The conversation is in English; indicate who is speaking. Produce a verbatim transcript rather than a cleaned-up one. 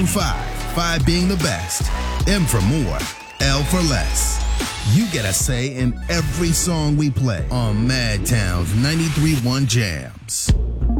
Speaker 1: five. Five being the best. M for more. L for less. You get a say in every song we play on Madtown's ninety-three point one Jams.